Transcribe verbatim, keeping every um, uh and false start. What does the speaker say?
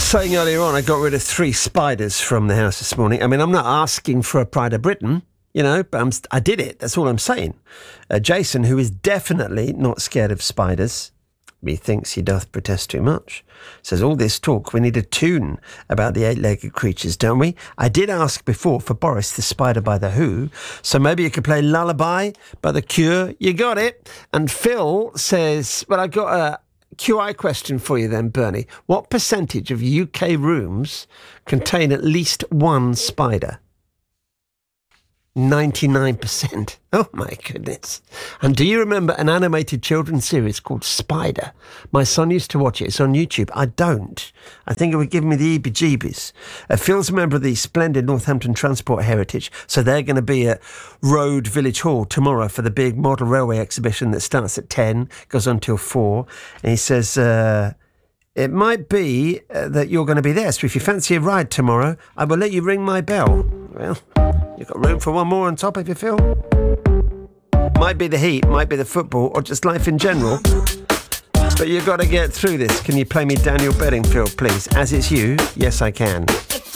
saying earlier on, I got rid of three spiders from the house this morning. I mean, I'm not asking for a Pride of Britain, you know, but I'm, I did it. That's all I'm saying. Uh, Jason, who is definitely not scared of spiders, methinks he doth protest too much, says, all this talk, we need a tune about the eight-legged creatures, don't we? I did ask before for Boris the Spider by The Who, so maybe you could play Lullaby by The Cure. You got it. And Phil says, well, I've got a Q I question for you then, Bernie. What percentage of U K rooms contain at least one spider? ninety-nine percent. Oh, my goodness. And do you remember an animated children's series called Spider? My son used to watch it. It's on YouTube. I don't. I think it would give me the heebie-jeebies. Uh, Phil's a member of the splendid Northampton Transport Heritage, so they're going to be at Road Village Hall tomorrow for the big model railway exhibition that starts at ten, goes on till four. And he says, uh, it might be uh, that you're going to be there, so if you fancy a ride tomorrow, I will let you ring my bell. Well, you've got room for one more on top if you feel. Might be the heat, might be the football, or just life in general. But you've got to get through this. Can you play me Daniel Bedingfield, please? As it's you, yes I can.